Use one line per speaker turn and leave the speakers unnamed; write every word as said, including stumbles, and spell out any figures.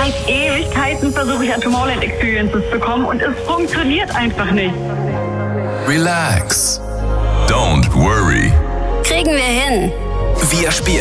Seit Ewigkeiten versuche ich, ein Tomorrowland Experiences zu bekommen und es funktioniert einfach nicht.
Relax. Don't worry.
Kriegen wir hin.
Wir spielen